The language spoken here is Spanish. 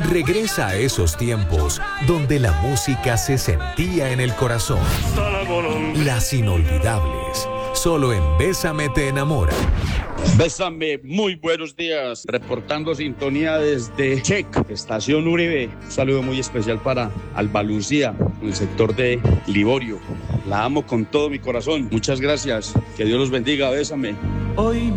Regresa a esos tiempos donde la música se sentía en el corazón. Las inolvidables, solo en Bésame te enamora. Bésame, muy buenos días, reportando sintonía desde Check, Estación Uribe. Un saludo muy especial para Alba Lucía, en el sector de Liborio. La amo con todo mi corazón. Muchas gracias, que Dios los bendiga, bésame. Hoy